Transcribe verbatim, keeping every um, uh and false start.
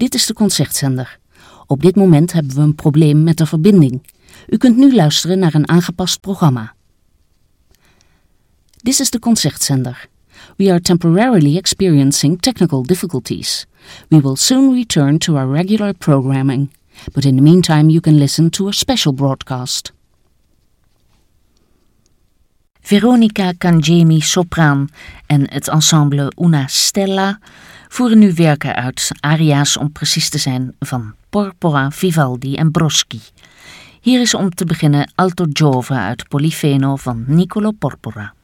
Dit is de Concertzender. Op dit moment hebben we een probleem met de verbinding. U kunt nu luisteren naar een aangepast programma. This is the Concertzender. We are temporarily experiencing technical difficulties. We will soon return to our regular programming. But in the meantime you can listen to a special broadcast. Veronica Cangemi sopraan en het ensemble Una Stella voeren nu werken uit, aria's om precies te zijn, van Porpora, Vivaldi en Broschi. Hier is om te beginnen Alto Giove uit Polifemo van Niccolò Porpora.